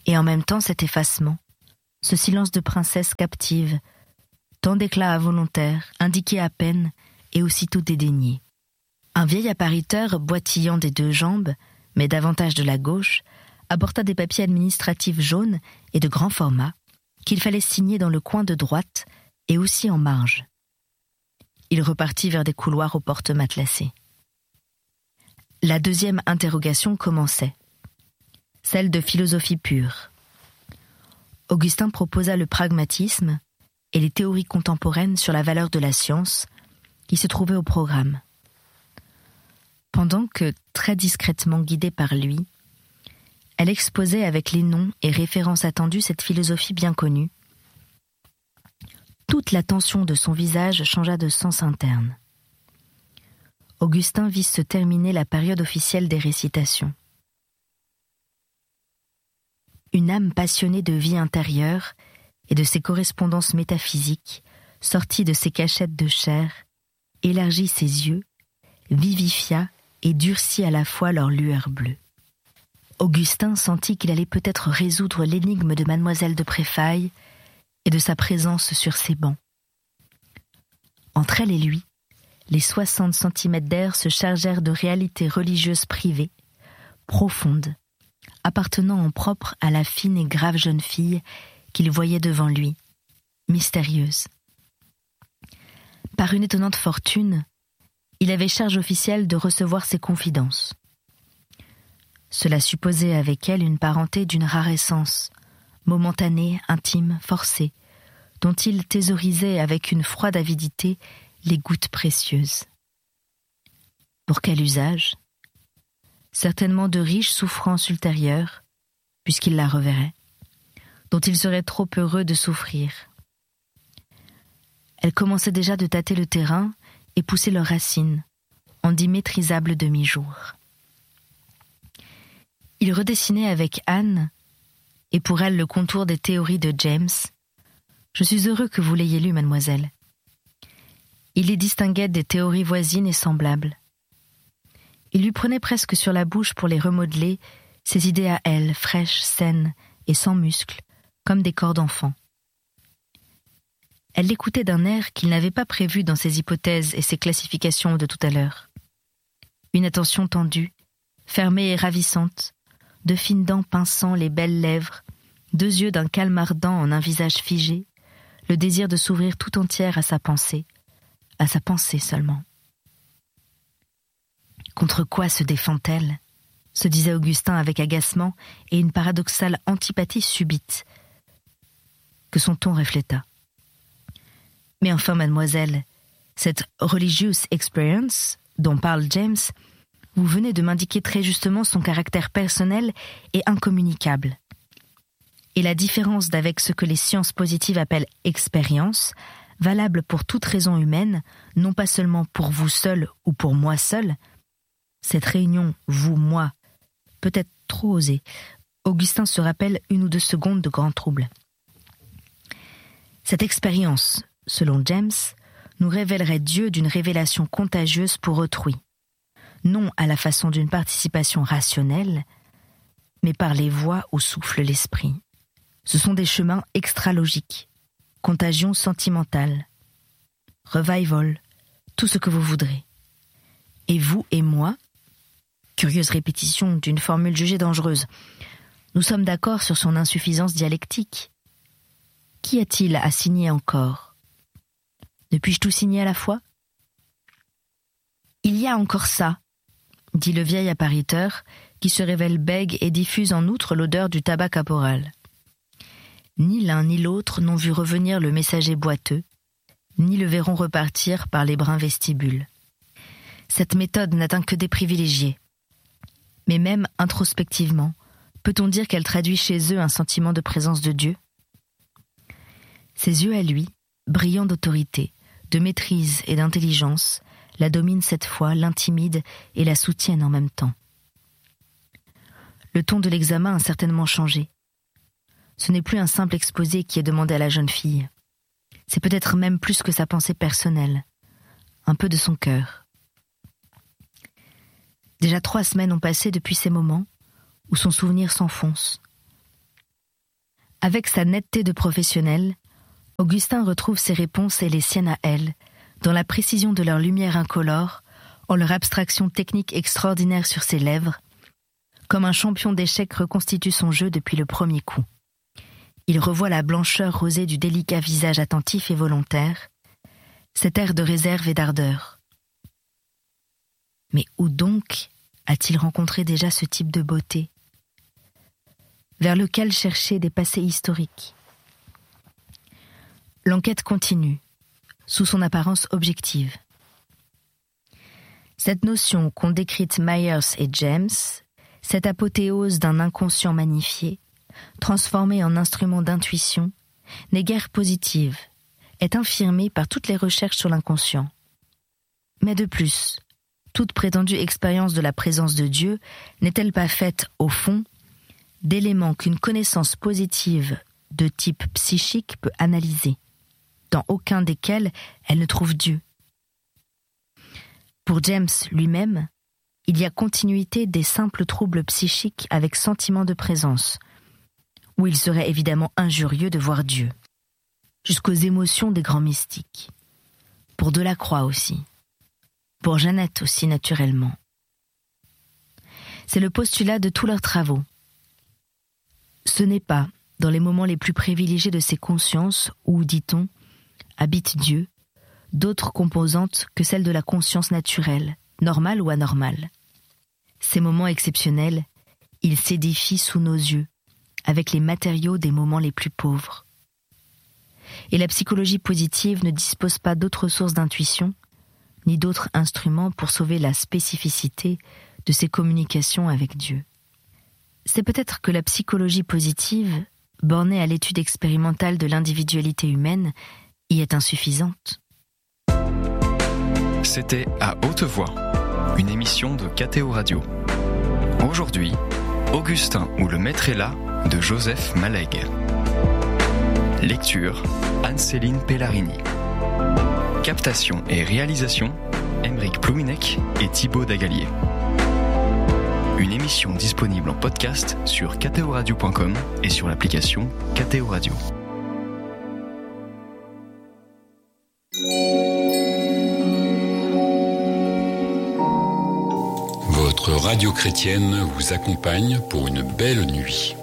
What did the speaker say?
Et en même temps cet effacement, ce silence de princesse captive, tant d'éclats involontaires, indiqués à peine et aussitôt dédaignés. Un vieil appariteur, boitillant des deux jambes, mais davantage de la gauche, apporta des papiers administratifs jaunes et de grand format, qu'il fallait signer dans le coin de droite et aussi en marge. Il repartit vers des couloirs aux portes matelassées. La deuxième interrogation commençait, celle de philosophie pure. Augustin proposa le pragmatisme et les théories contemporaines sur la valeur de la science qui se trouvaient au programme. Pendant que, très discrètement guidée par lui, elle exposait avec les noms et références attendues cette philosophie bien connue, toute la tension de son visage changea de sens interne. Augustin vit se terminer la période officielle des récitations. Une âme passionnée de vie intérieure et de ses correspondances métaphysiques, sortit de ses cachettes de chair, élargit ses yeux, vivifia et durcit à la fois leur lueur bleue. Augustin sentit qu'il allait peut-être résoudre l'énigme de mademoiselle de Préfailles et de sa présence sur ses bancs. Entre elle et lui, les 60 centimètres d'air se chargèrent de réalités religieuses privées, profondes, appartenant en propre à la fine et grave jeune fille qu'il voyait devant lui, mystérieuse. Par une étonnante fortune, il avait charge officielle de recevoir ses confidences. Cela supposait avec elle une parenté d'une rare essence, momentanée, intime, forcée, dont il thésaurisait avec une froide avidité les gouttes précieuses. Pour quel usage ? Certainement de riches souffrances ultérieures, puisqu'il la reverrait, dont il serait trop heureux de souffrir. Elle commençait déjà de tâter le terrain et pousser leurs racines, en d'immaîtrisables demi-jours. Il redessinait avec Anne, et pour elle le contour des théories de James. « Je suis heureux que vous l'ayez lu, mademoiselle. » Il les distinguait des théories voisines et semblables. Il lui prenait presque sur la bouche pour les remodeler, ses idées à elle, fraîches, saines et sans muscles, comme des corps d'enfant. Elle l'écoutait d'un air qu'il n'avait pas prévu dans ses hypothèses et ses classifications de tout à l'heure. Une attention tendue, fermée et ravissante, de fines dents pinçant les belles lèvres, deux yeux d'un calme ardent en un visage figé, le désir de s'ouvrir tout entière à sa pensée seulement. Contre quoi se défend-elle ? Se disait Augustin avec agacement et une paradoxale antipathie subite que son ton refléta. Mais enfin, mademoiselle, cette religious experience dont parle James, vous venez de m'indiquer très justement son caractère personnel et incommunicable. Et la différence d'avec ce que les sciences positives appellent expérience, valable pour toute raison humaine, non pas seulement pour vous seul ou pour moi seul, cette réunion vous-moi, peut-être trop osée, Augustin se rappelle 1 ou 2 secondes de grand trouble. Cette expérience, selon James, nous révélerait Dieu d'une révélation contagieuse pour autrui, non à la façon d'une participation rationnelle, mais par les voies où souffle l'esprit. Ce sont des chemins extra-logiques, contagion sentimentale, revival, tout ce que vous voudrez. Et vous et moi, curieuse répétition d'une formule jugée dangereuse, nous sommes d'accord sur son insuffisance dialectique. Qu'y a-t-il à signer encore ? Ne puis-je tout signer à la fois ? Il y a encore ça, dit le vieil appariteur, qui se révèle bègue et diffuse en outre l'odeur du tabac caporal. Ni l'un ni l'autre n'ont vu revenir le messager boiteux, ni le verront repartir par les bruns vestibules. Cette méthode n'atteint que des privilégiés. Mais même introspectivement, peut-on dire qu'elle traduit chez eux un sentiment de présence de Dieu ? Ses yeux à lui, brillants d'autorité, de maîtrise et d'intelligence, la dominent cette fois, l'intimident et la soutiennent en même temps. Le ton de l'examen a certainement changé. Ce n'est plus un simple exposé qui est demandé à la jeune fille. C'est peut-être même plus que sa pensée personnelle, un peu de son cœur. Déjà 3 semaines ont passé depuis ces moments où son souvenir s'enfonce. Avec sa netteté de professionnel, Augustin retrouve ses réponses et les siennes à elle, dans la précision de leur lumière incolore, en leur abstraction technique extraordinaire sur ses lèvres, comme un champion d'échecs reconstitue son jeu depuis le premier coup. Il revoit la blancheur rosée du délicat visage attentif et volontaire, cet air de réserve et d'ardeur. Mais où donc a-t-il rencontré déjà ce type de beauté, vers lequel chercher des passés historiques? L'enquête continue, sous son apparence objective. Cette notion qu'ont décrite Myers et James, cette apothéose d'un inconscient magnifié, transformé en instrument d'intuition, n'est guère positive, est infirmée par toutes les recherches sur l'inconscient. Mais de plus, toute prétendue expérience de la présence de Dieu n'est-elle pas faite, au fond, d'éléments qu'une connaissance positive de type psychique peut analyser, dans aucun desquels elle ne trouve Dieu? Pour James lui-même, il y a continuité des simples troubles psychiques avec sentiment de présence, où il serait évidemment injurieux de voir Dieu, jusqu'aux émotions des grands mystiques. Pour Delacroix aussi. Pour Jeannette aussi, naturellement. C'est le postulat de tous leurs travaux. Ce n'est pas, dans les moments les plus privilégiés de ces consciences, où, dit-on, habite Dieu, d'autres composantes que celles de la conscience naturelle, normale ou anormale. Ces moments exceptionnels, ils s'édifient sous nos yeux, avec les matériaux des moments les plus pauvres. Et la psychologie positive ne dispose pas d'autres sources d'intuition, ni d'autres instruments pour sauver la spécificité de ses communications avec Dieu. C'est peut-être que la psychologie positive, bornée à l'étude expérimentale de l'individualité humaine, y est insuffisante. C'était À haute voix, une émission de KTO Radio. Aujourd'hui, Augustin ou le maître est là de Joseph Malègue. Lecture, Anne-Céline Pellarini. Captation et réalisation, Aymeric Plouinec et Thibaut Dagalier. Une émission disponible en podcast sur ktoradio.com et sur l'application KTO Radio. Votre radio chrétienne vous accompagne pour une belle nuit.